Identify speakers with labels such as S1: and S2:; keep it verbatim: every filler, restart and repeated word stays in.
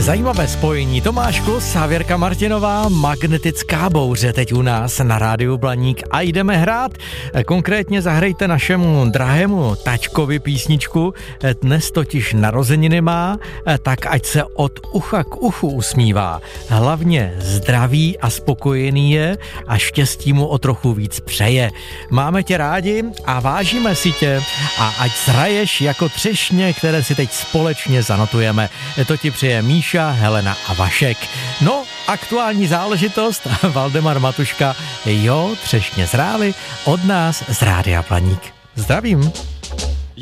S1: Zajímavé spojení. Tomáš Klos a Věrka Martinová, magnetická bouře teď u nás na rádiu Blaník a jdeme hrát. Konkrétně zahrajte našemu drahému tačkovi písničku, dnes totiž narozeniny má, tak ať se od ucha k uchu usmívá. Hlavně zdravý a spokojený je a štěstí mu o trochu víc přeje. Máme tě rádi a vážíme si tě a ať zhraješ jako třešně, které si teď společně zanotujeme. To ti přeje Míša, Helena a Vašek. No, aktuální záležitost, Valdemar Matuška, jo, třešně zráli, od nás z Rádia Blaník. Zdravím.